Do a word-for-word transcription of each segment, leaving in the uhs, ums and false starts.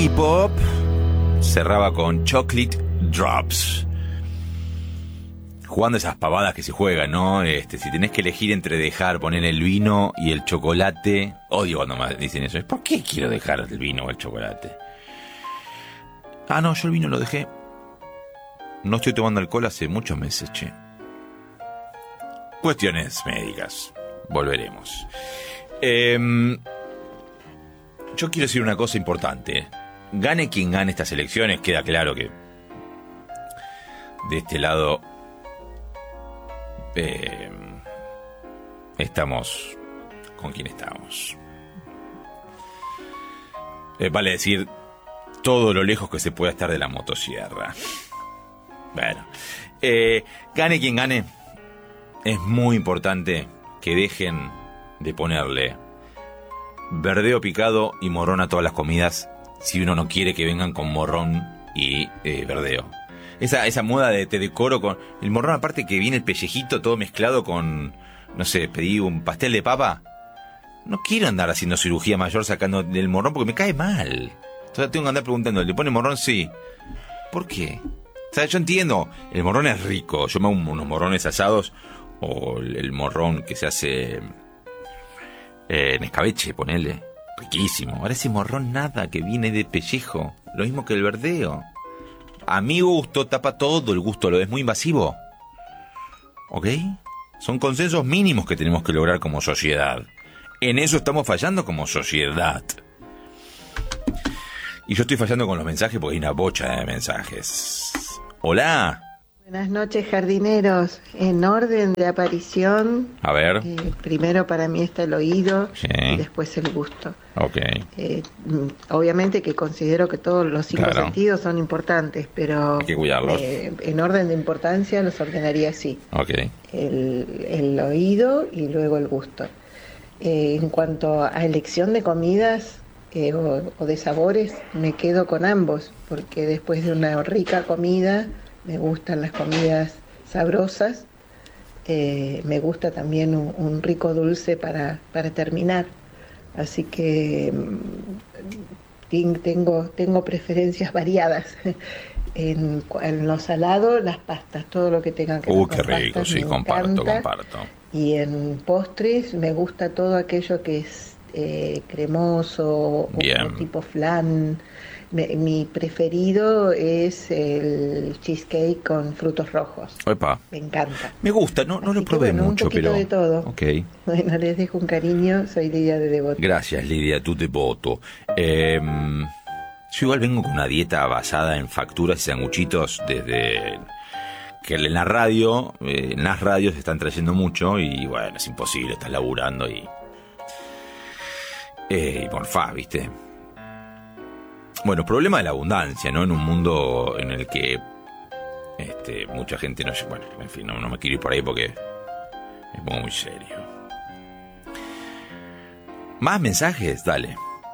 Iggy Pop cerraba con Chocolate Drops. Jugando esas pavadas que se juegan, ¿no? Este, si tenés que elegir entre dejar, poner el vino y el chocolate. Odio cuando me dicen eso. ¿Por qué quiero dejar el vino o el chocolate? Ah, no, yo el vino lo dejé. No estoy tomando alcohol hace muchos meses, che. Cuestiones médicas. Volveremos. Eh, yo quiero decir una cosa importante. Gane quien gane estas elecciones, queda claro que de este lado eh, estamos con quien estamos. Eh, vale decir, todo lo lejos que se pueda estar de la motosierra. Bueno, eh, gane quien gane, es muy importante que dejen de ponerle verdeo picado y morrón a todas las comidas si uno no quiere que vengan con morrón y eh, verdeo. Esa, esa moda de te decoro con el morrón, aparte que viene el pellejito todo mezclado con, no sé, pedí un pastel de papa. No quiero andar haciendo cirugía mayor sacando del morrón porque me cae mal. Entonces tengo que andar preguntando, ¿le pone morrón? Sí. ¿Por qué? O sea, yo entiendo, el morrón es rico. Yo me hago unos morrones asados o el, el morrón que se hace eh, en escabeche, ponele. Riquísimo. Ahora ese morrón nada, que viene de pellejo. Lo mismo que el verdeo. A mi gusto tapa todo el gusto, lo es muy invasivo. ¿Ok? Son consensos mínimos que tenemos que lograr como sociedad. En eso estamos fallando como sociedad. Y yo estoy fallando con los mensajes porque hay una bocha de mensajes. Hola. Buenas noches, jardineros. En orden de aparición, A ver. eh, primero para mí está el oído, Sí. y después el gusto. Ok. Eh, obviamente que considero que todos los cinco Claro. sentidos son importantes, pero Hay que cuidarlos. eh, en orden de importancia los ordenaría así. Ok. El, el oído y luego el gusto. Eh, en cuanto a elección de comidas eh, o, o de sabores, me quedo con ambos, porque después de una rica comida, me gustan las comidas sabrosas, eh, me gusta también un, un rico dulce para, para terminar. Así que mm, tengo, tengo preferencias variadas. En, en lo salado, las pastas, todo lo que tenga que ver Uh, con qué rico, pastas, sí, me comparto, encanta. comparto. Y en postres me gusta todo aquello que es eh, cremoso o, Bien. o tipo flan. Me, mi preferido es el cheesecake con frutos rojos. Epa. Me encanta. Me gusta, no, no Así lo que, probé bueno, un mucho, poquito pero... de todo. Ok. Bueno, les dejo un cariño. Soy Lidia de Devoto. Gracias, Lidia, tu devoto. Eh, yo igual vengo con una dieta basada en facturas y sanguchitos desde... que en la radio, eh, en las radios se están trayendo mucho y bueno, es imposible, estás laburando y... Eh, y morfás, ¿viste? Bueno, problema de la abundancia, ¿no? En un mundo en el que este, mucha gente no... Bueno, en fin, no, no me quiero ir por ahí porque me pongo muy serio. ¿Más mensajes? Dale.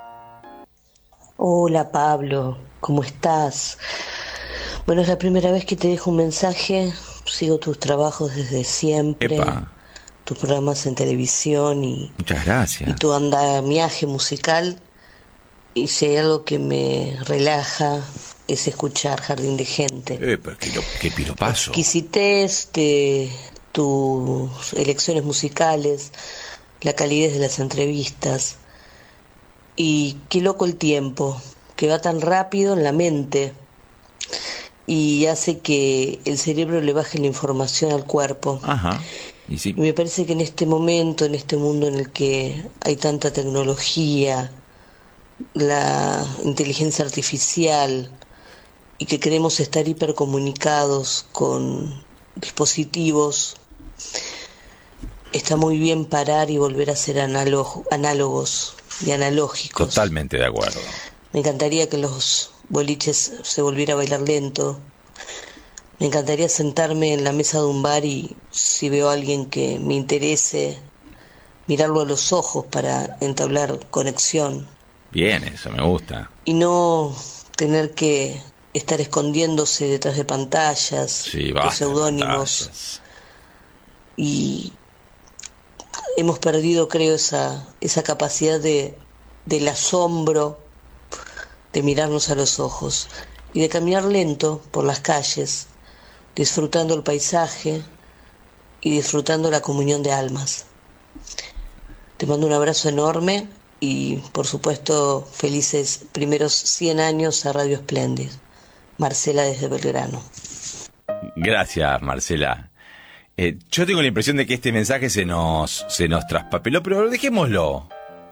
Hola Pablo, ¿cómo estás? Bueno, es la primera vez que te dejo un mensaje. Sigo tus trabajos desde siempre. Epa. Tus programas en televisión y, Muchas gracias. y tu andamiaje musical. Y si hay algo que me relaja es escuchar Jardín de Gente. Eh, pero qué, lo- qué piropazo. Exquisitez de tus elecciones musicales, la calidez de las entrevistas. Y qué loco el tiempo, que va tan rápido en la mente y hace que el cerebro le baje la información al cuerpo. Ajá. Y sí. Y me parece que en este momento, en este mundo en el que hay tanta tecnología, la inteligencia artificial, y que queremos estar hipercomunicados con dispositivos, está muy bien parar y volver a ser análogo- análogos y analógicos. Totalmente de acuerdo. Me encantaría que los boliches se volviera a bailar lento. Me encantaría sentarme en la mesa de un bar y, si veo a alguien que me interese, mirarlo a los ojos para entablar conexión. Bien, eso me gusta. Y no tener que estar escondiéndose detrás de pantallas, Sí, de basta de seudónimos. pantallas. Y hemos perdido, creo, esa, esa capacidad de, del asombro de mirarnos a los ojos y de caminar lento por las calles, disfrutando el paisaje y disfrutando la comunión de almas. Te mando un abrazo enorme y, por supuesto, felices primeros cien años a Radio Splendid. Marcela desde Belgrano. Gracias, Marcela. Eh, yo tengo la impresión de que este mensaje se nos, se nos traspapeló, pero dejémoslo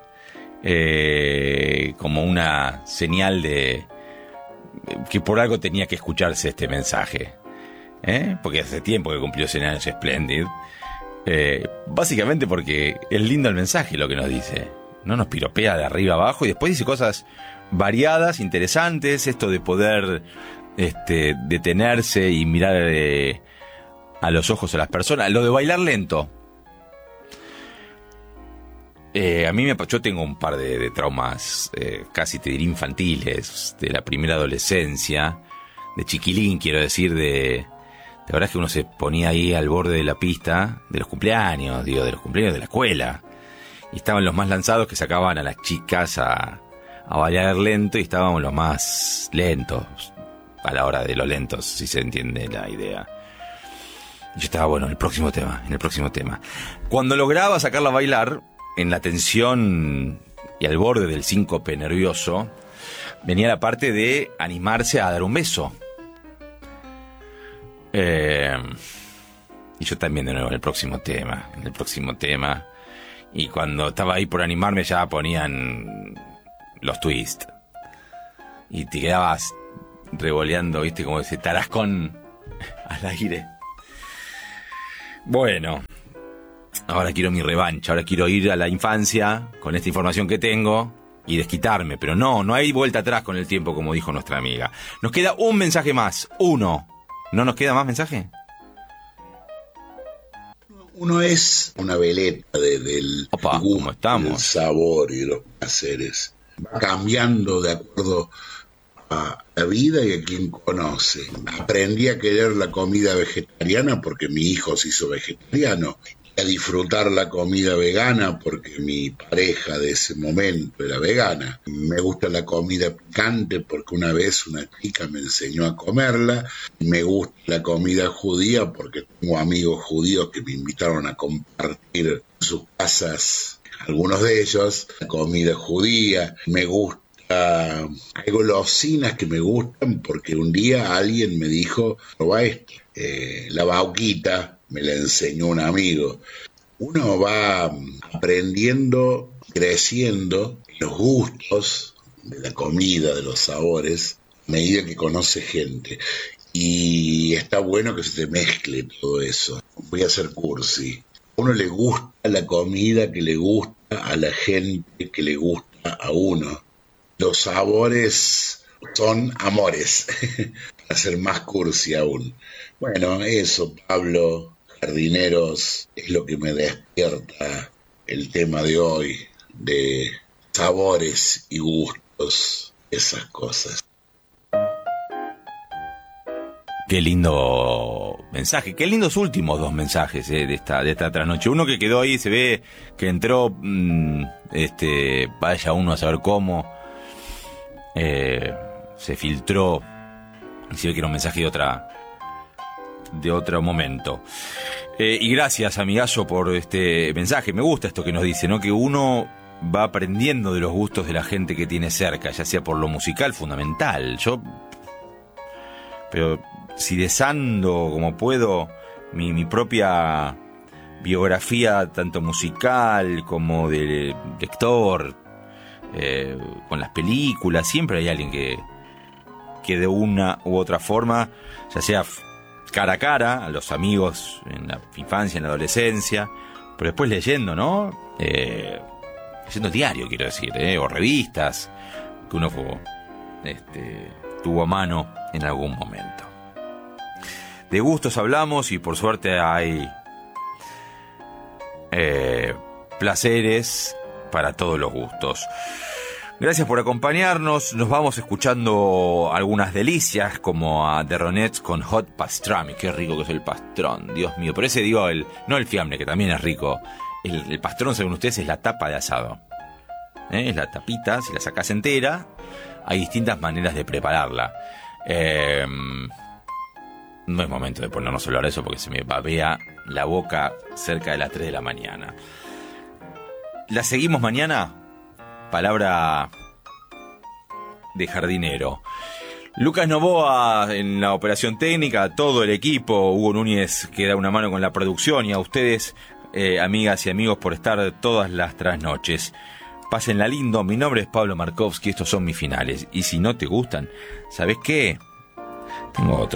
eh, como una señal de que por algo tenía que escucharse este mensaje. ¿Eh? Porque hace tiempo que cumplió cien años Splendid. Eh, básicamente porque es lindo el mensaje lo que nos dice. No nos piropea de arriba abajo y después dice cosas variadas, interesantes. Esto de poder este, detenerse y mirar eh, a los ojos a las personas. Lo de bailar lento. Eh, a mí me, yo tengo un par de, de traumas, eh, casi te diría infantiles, de la primera adolescencia, de chiquilín, quiero decir, de... La verdad es que uno se ponía ahí al borde de la pista de los cumpleaños, digo, de los cumpleaños de la escuela. Y estaban los más lanzados que sacaban a las chicas a, a bailar lento y estábamos los más lentos, a la hora de los lentos, si se entiende la idea. Y yo estaba, bueno, en el próximo tema, en el próximo tema. Cuando lograba sacarla a bailar, en la tensión y al borde del síncope nervioso, venía la parte de animarse a dar un beso. Eh, y yo también de nuevo en el próximo tema, en el próximo tema. Y cuando estaba ahí por animarme ya ponían los twists. Y te quedabas revoleando, viste, como ese tarascón al aire. Bueno, ahora quiero mi revancha, ahora quiero ir a la infancia con esta información que tengo y desquitarme. Pero no, no hay vuelta atrás con el tiempo, como dijo nuestra amiga. Nos queda un mensaje más, uno. ¿No nos queda más mensaje? Uno es una veleta de, del Opa, gusto, ¿cómo estamos? del sabor y de los placeres. Va cambiando de acuerdo a la vida y a quien conoce. Aprendí a querer la comida vegetariana porque mi hijo se hizo vegetariano. A disfrutar la comida vegana porque mi pareja de ese momento era vegana. Me gusta la comida picante porque una vez una chica me enseñó a comerla. Me gusta la comida judía porque tengo amigos judíos que me invitaron a compartir en sus casas, algunos de ellos, la comida judía. Me gusta, hay golosinas que me gustan porque un día alguien me dijo, probá esto, eh, la bauquita. Me la enseñó un amigo. Uno va aprendiendo, creciendo en los gustos de la comida, de los sabores, a medida que conoce gente. Y está bueno que se te mezcle todo eso. Voy a hacer cursi. A uno le gusta la comida que le gusta a la gente que le gusta a uno. Los sabores son amores, para ser más cursi aún. Bueno, eso, Pablo. Jardineros, es lo que me despierta el tema de hoy, de sabores y gustos, esas cosas. Qué lindo mensaje, qué lindos últimos dos mensajes eh, de esta de esta trasnoche. Uno que quedó ahí, se ve que entró, mmm, este, vaya uno a saber cómo, eh, se filtró, y se ve que era un mensaje de otra... de otro momento. Eh, y gracias, amigazo, por este mensaje. Me gusta esto que nos dice, ¿no? Que uno va aprendiendo de los gustos de la gente que tiene cerca, ya sea por lo musical, fundamental. Yo, pero si desando como puedo mi, mi propia biografía, tanto musical como de lector, eh, con las películas, siempre hay alguien que, que de una u otra forma, ya sea cara a cara, a los amigos en la infancia, en la adolescencia, pero después leyendo, ¿no? Eh, leyendo el diario, quiero decir, ¿eh? O revistas que uno fue, este, tuvo a mano en algún momento. De gustos hablamos y por suerte hay eh, placeres para todos los gustos. Gracias por acompañarnos. Nos vamos escuchando algunas delicias como a The Ronettes con Hot Pastrami. Qué rico que es el pastrón, Dios mío. Pero ese, digo, el, no el fiambre, que también es rico. El, el pastrón, según ustedes, es la tapa de asado. ¿Eh? Es la tapita, si la sacás entera, hay distintas maneras de prepararla. Eh, no es momento de ponernos a hablar de eso porque se me babea la boca cerca de las tres de la mañana. ¿La seguimos mañana? Palabra de jardinero. Lucas Novoa en la operación técnica, todo el equipo, Hugo Núñez que da una mano con la producción, y a ustedes, eh, amigas y amigos, por estar todas las trasnoches. Pásenla lindo, mi nombre es Pablo Markovsky, estos son mis finales. Y si no te gustan, ¿sabes qué? Tengo otro.